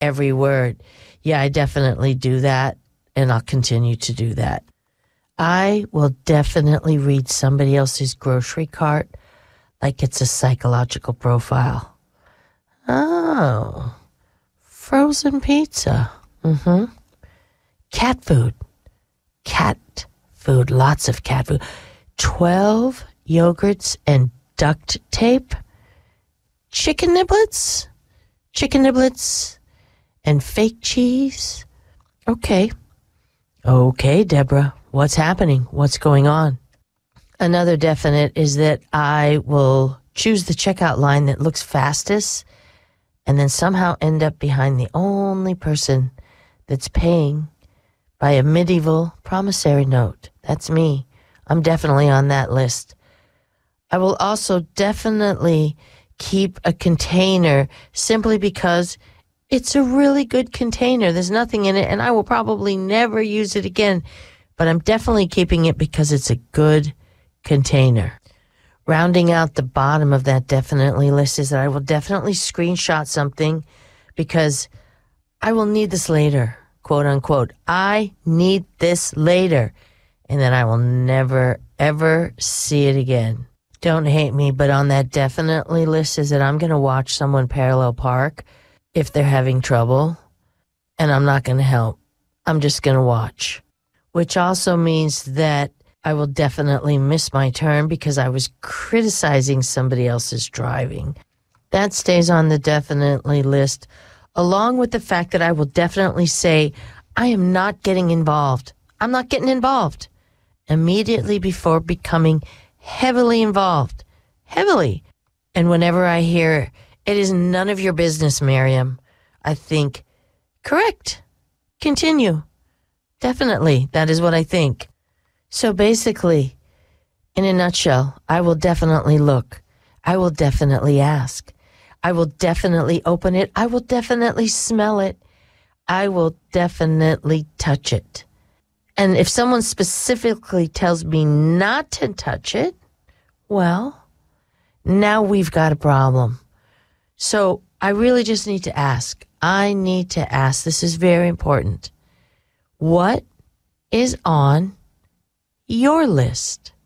every word. Yeah, I definitely do that, and I'll continue to do that. I will definitely read somebody else's grocery cart like it's a psychological profile. Oh, frozen pizza. Cat food. Cat food, lots of cat food. 12 yogurts and duct tape. Chicken niblets and fake cheese. Okay, Deborah, what's happening? What's going on? Another definite is that I will choose the checkout line that looks fastest and then somehow end up behind the only person that's paying by a medieval promissory note. That's me. I'm definitely on that list. I will also definitely keep a container simply because it's a really good container. There's nothing in it, and I will probably never use it again, but I'm definitely keeping it because it's a good container. Rounding out the bottom of that definitely list is that I will definitely screenshot something because I will need this later, quote unquote. I need this later, and then I will never, ever see it again. Don't hate me, but on that definitely list is that I'm going to watch someone parallel park if they're having trouble, and I'm not going to help. I'm just going to watch, which also means that I will definitely miss my turn because I was criticizing somebody else's driving. That stays on the definitely list, along with the fact that I will definitely say, I am not getting involved. I'm not getting involved immediately before becoming heavily involved. Heavily. And whenever I hear, it is none of your business, Miriam, I think, correct. Continue. Definitely. That is what I think. So basically, in a nutshell, I will definitely look. I will definitely ask. I will definitely open it. I will definitely smell it. I will definitely touch it. And if someone specifically tells me not to touch it, well, now we've got a problem. So I really just need to ask. I need to ask. This is very important. What is on your list?